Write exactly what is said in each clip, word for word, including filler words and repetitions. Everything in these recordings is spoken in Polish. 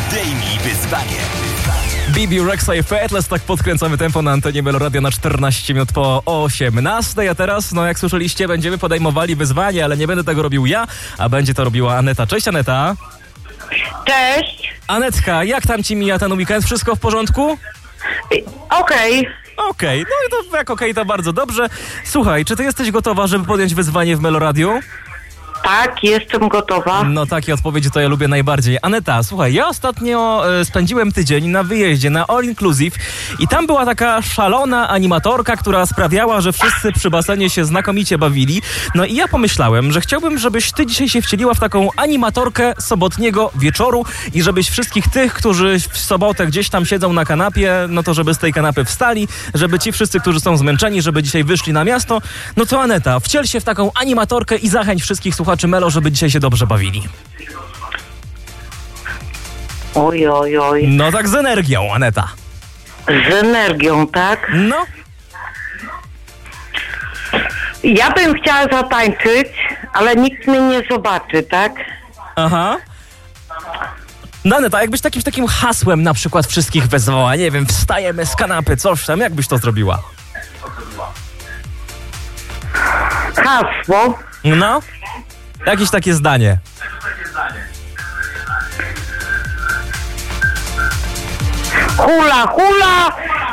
Podejmij wyzwanie. Bibi Rexa i Faithless, tak podkręcamy tempo na antenie Meloradia na czternaście minut po osiemnastej, a teraz, no jak słyszeliście, będziemy podejmowali wyzwanie, ale nie będę tego robił ja, a będzie to robiła Aneta. Cześć Aneta. Cześć. Anetka, jak tam ci mija ten weekend? Wszystko w porządku? Okej. Okej, okay. No i to jak okej, okay, to bardzo dobrze. Słuchaj, czy ty jesteś gotowa, żeby podjąć wyzwanie w Meloradiu? Tak, jestem gotowa. No takie odpowiedzi to ja lubię najbardziej. Aneta, słuchaj, ja ostatnio e, spędziłem tydzień na wyjeździe na All Inclusive i tam była taka szalona animatorka, która sprawiała, że wszyscy przy basenie się znakomicie bawili. No i ja pomyślałem, że chciałbym, żebyś ty dzisiaj się wcieliła w taką animatorkę sobotniego wieczoru i żebyś wszystkich tych, którzy w sobotę gdzieś tam siedzą na kanapie, no to żeby z tej kanapy wstali, żeby ci wszyscy, którzy są zmęczeni, żeby dzisiaj wyszli na miasto. No to Aneta, wciel się w taką animatorkę i zachęć wszystkich słuchaczy czy Melo, żeby dzisiaj się dobrze bawili. Oj, oj, oj. No tak z energią, Aneta. Z energią, tak? No. Ja bym chciała zatańczyć, ale nikt mnie nie zobaczy, tak? Aha. No Aneta, jakbyś takim, takim hasłem na przykład wszystkich wezwała, nie wiem, wstajemy z kanapy, coś tam, jak byś to zrobiła? Hasło? No. Jakieś takie zdanie. Hula, hula!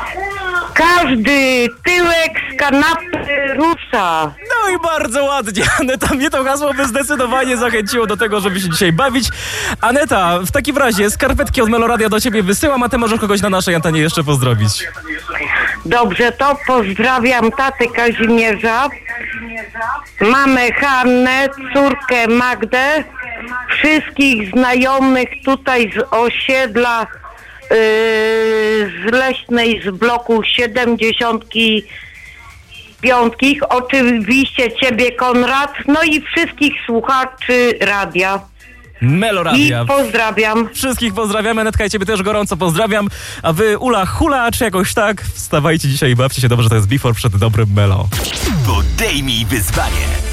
Każdy tyłek z kanapy rusza. No i bardzo ładnie, Aneta. Mnie to hasło by zdecydowanie zachęciło do tego, żeby się dzisiaj bawić. Aneta, w takim razie skarpetki od Meloradia do ciebie wysyłam, a ty możesz kogoś na naszej antenie jeszcze pozdrowić. Dobrze, to pozdrawiam tatę Kazimierza, mamę Hannę, córkę Magdę, wszystkich znajomych tutaj z osiedla yy, z Leśnej, z bloku siedemdziesiątki piątkich, oczywiście ciebie Konrad, no i wszystkich słuchaczy radia. Meloradia. I pozdrawiam. Wszystkich pozdrawiamy, Anetka, i ciebie też gorąco pozdrawiam. A wy ula hula, czy jakoś tak? Wstawajcie dzisiaj i bawcie się dobrze, to jest Before przed dobrym Melo. Podejmij wyzwanie.